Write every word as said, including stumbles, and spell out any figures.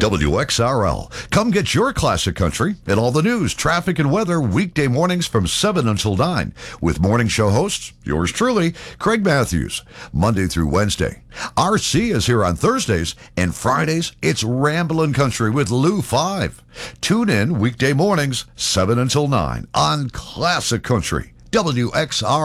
W X R L. Come get your classic country and all the news, traffic, and weather weekday mornings from seven until nine with morning show hosts, yours truly, Craig Matthews, Monday through Wednesday. R C is here on Thursdays, and Fridays, it's Ramblin' Country with Lou five. Tune in weekday mornings, seven until nine on Classic Country, W X R L.